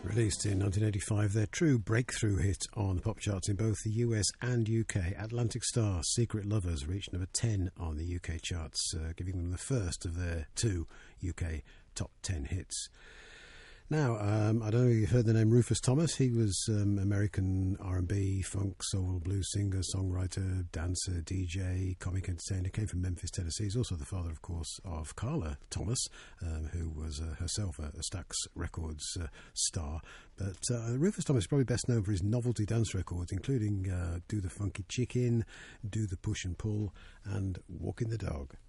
Released in 1985, their true breakthrough hit on the pop charts in both the US and UK, Atlantic Starr, Secret Lovers, reached number 10 on the UK charts, giving them the first of their two UK top 10 hits. Now, I don't know if you've heard the name Rufus Thomas. He was American R&B, funk, soul, blues singer, songwriter, dancer, DJ, comic entertainer. Came from Memphis, Tennessee. He's also the father, of course, of Carla Thomas, who was herself a Stax Records star. But Rufus Thomas is probably best known for his novelty dance records, including Do the Funky Chicken, Do the Push and Pull, and Walking the Dog.